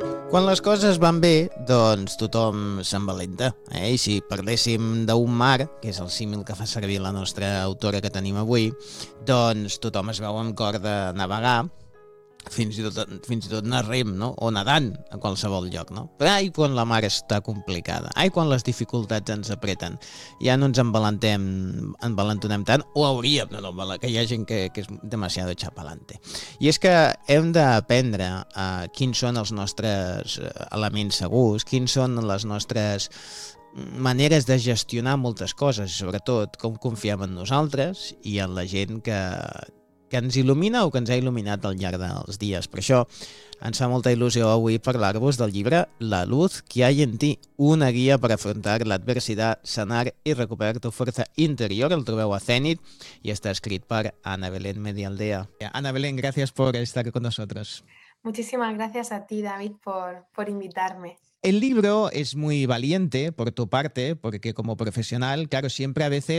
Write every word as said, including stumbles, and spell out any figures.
Quan les coses van bé, doncs tothom s'envalenta. Eh? I si parléssim d'un mar, que és el símil que fa servir la nostra autora que tenim avui, doncs tothom es veu amb cor de navegar, fins i tot, fins i tot anar rem, no? O nedant a qualsevol lloc, no? Però ai, quan la mar està complicada, ai, quan les dificultats ens apreten, ja no ens envalentem, envalentonem tant, o hauríem de no envalentar, que hi ha gent que, que és demasiado chapalante. I és que hem d'aprendre uh, quins són els nostres elements segurs, quins són les nostres maneres de gestionar moltes coses, i sobretot com confiem en nosaltres i en la gent que, que ens il·lumina o que ens ha il·luminat al llarg dels dies. Per això ens fa molta il·lusió avui parlar-vos del llibre La luz que hay en ti, una guia per afrontar la adversidad, sanar y recuperar tu fuerza interior. El trobeu a Zenit i està escrit per Ana Belén Medialdea. Ana Belén, gracias por estar con nosotros. Muchísimas gracias a ti, David, por, por invitarme. El libro es muy valiente por tu parte, porque como profesional, claro, siempre a veces